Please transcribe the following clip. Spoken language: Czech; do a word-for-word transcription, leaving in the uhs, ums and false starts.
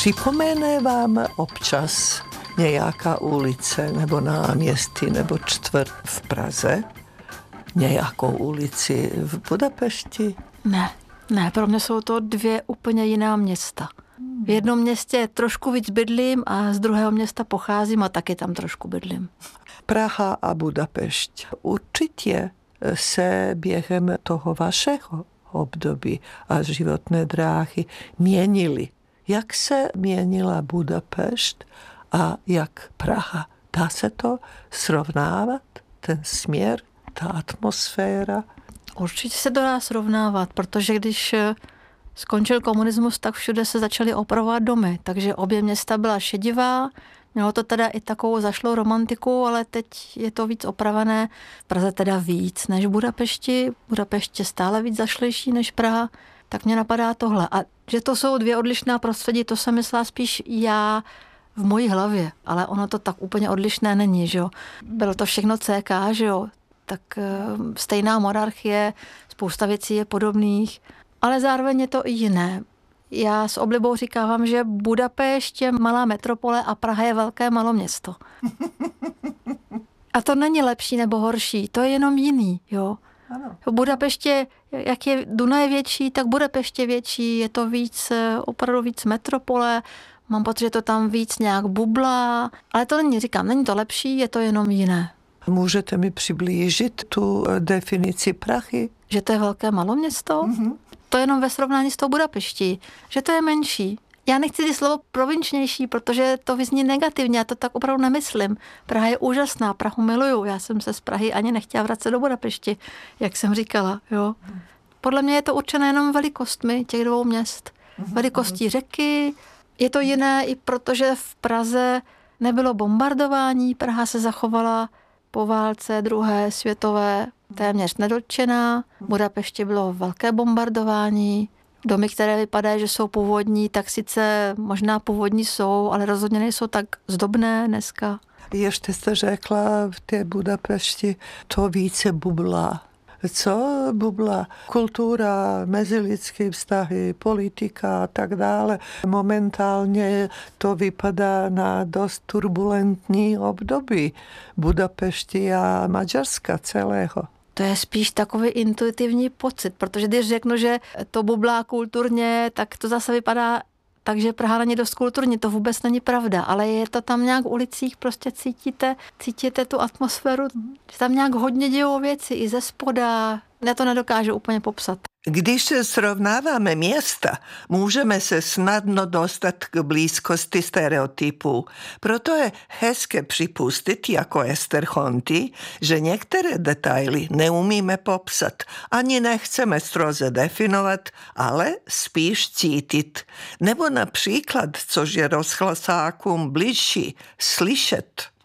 Připomene vám občas nějaká ulice nebo náměstí nebo čtvrt v Praze? Nějakou ulici v Budapešti? Ne, ne, pro mě jsou to dvě úplně jiná města. V jednom městě trošku víc bydlím a z druhého města pocházím a taky tam trošku bydlím. Praha a Budapešť určitě se během toho vašeho období a životné dráhy měnily. Jak se měnila Budapešť a jak Praha? Dá se to srovnávat, ten směr, ta atmosféra? Určitě se to dá srovnávat, protože když skončil komunismus, tak všude se začaly opravovat domy, takže obě města byla šedivá, mělo to teda i takovou zašlou romantiku, ale teď je to víc opravené. V Praze teda víc než v Budapešti, Budapešť je stále víc zašlejší než Praha, tak mě napadá tohle. A že to jsou dvě odlišná prostředí, to jsem myslela spíš já v mojí hlavě, ale ono to tak úplně odlišné není, že jo. Bylo to všechno C K, že jo, tak stejná monarchie, spousta věcí je podobných, ale zároveň je to i jiné. Já s oblibou říkávám, že Budapešť je malá metropole a Praha je velké maloměsto. A to není lepší nebo horší, to je jenom jiný, jo. Ano. V Budapešti, jak je Dunaj větší, tak Budapešť je větší, je to víc, opravdu víc metropole, mám pocit, že to tam víc nějak bublá, ale to není, říkám, není to lepší, je to jenom jiné. Můžete mi přiblížit tu definici Prahy? Že to je velké maloměsto? Mm-hmm. To je jenom ve srovnání s tou Budapeští, že to je menší. Já nechci říct slovo provinčnější, protože to vyzní negativně, já to tak opravdu nemyslím. Praha je úžasná, Prahu miluju, já jsem se z Prahy ani nechtěla vracet do Budapešti, jak jsem říkala. Jo. Podle mě je to určené jenom velikostmi těch dvou měst. Velikostí řeky, je to jiné i protože v Praze nebylo bombardování, Praha se zachovala po válce druhé světové téměř nedotčená. V Budapešti bylo velké bombardování. Domy, které vypadají, že jsou původní, tak sice možná původní jsou, ale rozhodně nejsou tak zdobné dneska. Ještě jste řekla v té Budapešti to více bublá. Co bubla? Kultura, mezilidské vztahy, politika a tak dále. Momentálně to vypadá na dost turbulentní období Budapešti a Maďarska celého. To je spíš takový intuitivní pocit, protože když řeknu, že to bublá kulturně, tak to zase vypadá tak, že Praha není dost kulturní. To vůbec není pravda, ale je to tam nějak v ulicích, prostě cítíte, cítíte tu atmosféru, že tam nějak hodně dějou věci i ze spoda. Já to nedokážu úplně popsat. Když se srovnáváme města, můžeme se snadno dostat k blízkosti stereotypů. Proto je hezké připustit jako Ester Honty, že některé detaily neumíme popsat, ani nechceme stroze definovat, ale spíš cítit. Nebo například, což je rozhlasákům bližší, slyšet.